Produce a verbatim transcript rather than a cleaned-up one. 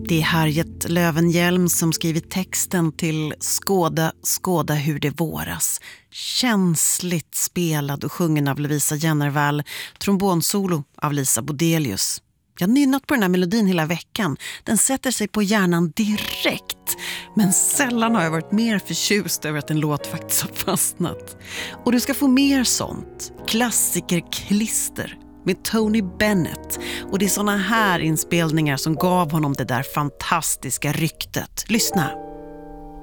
Det är Harriet Löwenhjelm som skrivit texten till Skåda, skåda hur det våras. Känsligt spelad och sjungen av Lovisa Jennervall. Trombonsolo av Lisa Bodelius. Jag har nynnat på den här melodin hela veckan. Den sätter sig på hjärnan direkt. Men sällan har jag varit mer förtjust över att en låt faktiskt har fastnat. Och du ska få mer sånt. Klassikerklister med Tony Bennett. Och det är såna här inspelningar som gav honom det där fantastiska ryktet. Lyssna!